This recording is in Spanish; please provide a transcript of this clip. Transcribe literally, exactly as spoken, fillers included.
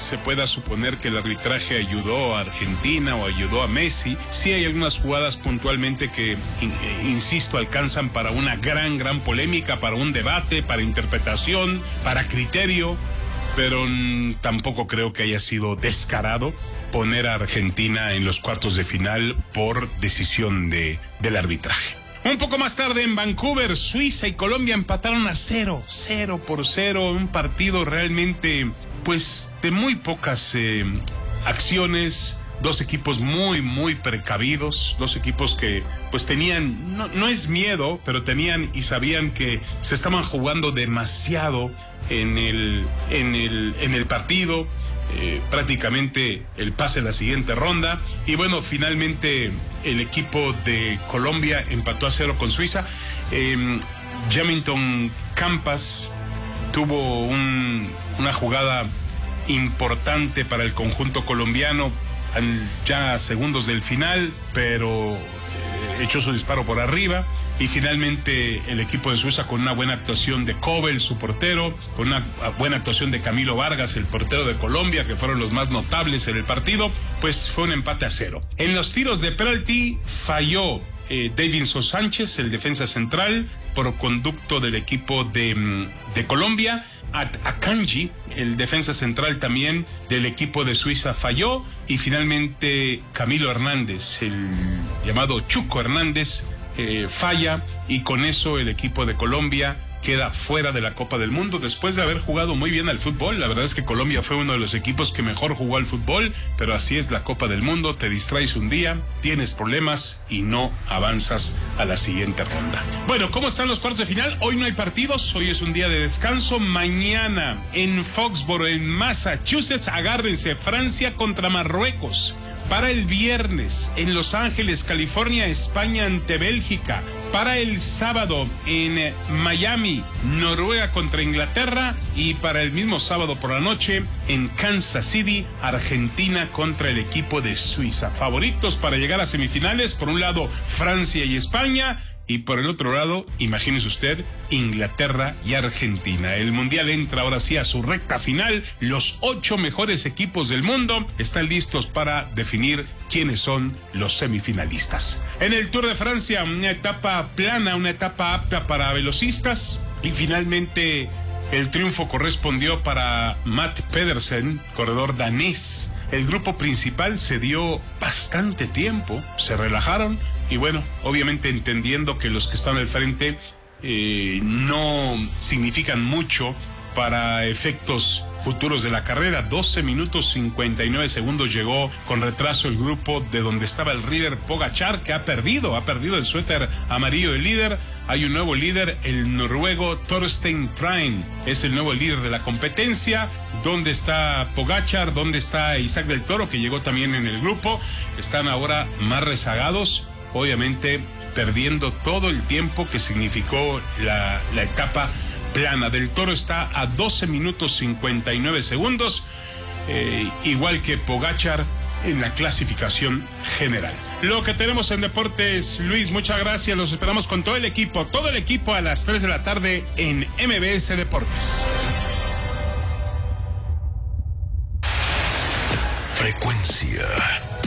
se pueda suponer que el arbitraje ayudó a Argentina o ayudó a Messi. Sí hay algunas jugadas puntualmente que, insisto, alcanzan para una gran, gran polémica, para un debate, para interpretación, para criterio, pero tampoco creo que haya sido descarado poner a Argentina en los cuartos de final por decisión de, del arbitraje. Un poco más tarde en Vancouver, Suiza y Colombia empataron a cero, cero por cero, un partido realmente, pues, de muy pocas eh, acciones, dos equipos muy, muy precavidos, dos equipos que, pues, tenían, no, no es miedo, pero tenían y sabían que se estaban jugando demasiado en el, en el, en el partido. Eh, prácticamente el pase a la siguiente ronda, y bueno, finalmente el equipo de Colombia empató a cero con Suiza. eh, Jamilton Campas tuvo un, una jugada importante para el conjunto colombiano ya a segundos del final, pero eh, echó su disparo por arriba. Y finalmente el equipo de Suiza, con una buena actuación de Kobel, su portero, con una buena actuación de Camilo Vargas, el portero de Colombia, que fueron los más notables en el partido, pues fue un empate a cero. En los tiros de penalti falló eh, Davinson Sánchez, el defensa central, por conducto del equipo de, de Colombia. Akanji, el defensa central también del equipo de Suiza, falló. Y finalmente Camilo Hernández, el llamado Chuco Hernández, Eh, falla, y con eso el equipo de Colombia queda fuera de la Copa del Mundo después de haber jugado muy bien al fútbol. La verdad es que Colombia fue uno de los equipos que mejor jugó al fútbol, pero así es la Copa del Mundo, te distraes un día, tienes problemas y no avanzas a la siguiente ronda. Bueno, ¿cómo están los cuartos de final? Hoy no hay partidos, hoy es un día de descanso. Mañana en Foxborough, en Massachusetts, agárrense, Francia contra Marruecos. Para el viernes, en Los Ángeles, California, España ante Bélgica. Para el sábado, en Miami, Noruega contra Inglaterra. Y para el mismo sábado por la noche, en Kansas City, Argentina contra el equipo de Suiza. Favoritos para llegar a semifinales, por un lado, Francia y España. Y por el otro lado, imagínese usted, Inglaterra y Argentina. El Mundial entra ahora sí a su recta final. Los ocho mejores equipos del mundo están listos para definir quiénes son los semifinalistas. En el Tour de Francia, una etapa plana, una etapa apta para velocistas. Y finalmente el triunfo correspondió para Matt Pedersen, corredor danés. El grupo principal se dio bastante tiempo, se relajaron. Y bueno, obviamente entendiendo que los que están al frente eh, no significan mucho para efectos futuros de la carrera. doce minutos cincuenta y nueve segundos llegó con retraso el grupo de donde estaba el líder Pogačar, que ha perdido, ha perdido el suéter amarillo del líder. Hay un nuevo líder, el noruego Torstein Pryne, es el nuevo líder de la competencia. ¿Dónde está Pogačar? ¿Dónde está Isaac del Toro, que llegó también en el grupo? Están ahora más rezagados, obviamente perdiendo todo el tiempo que significó la, la etapa plana. Del Toro está a doce minutos cincuenta y nueve segundos, eh, igual que Pogačar en la clasificación general. Lo que tenemos en deportes, Luis, muchas gracias. Los esperamos con todo el equipo, todo el equipo a las tres de la tarde en M B S Deportes. Frecuencia